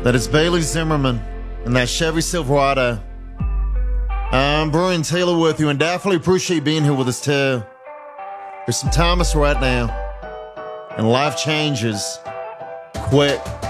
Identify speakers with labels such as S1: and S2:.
S1: That is Bailey Zimmerman and that Chevy Silverado. I'm Brian Taylor with you and definitely appreciate being here with us too. There's some Thomas right now, and life changes quick.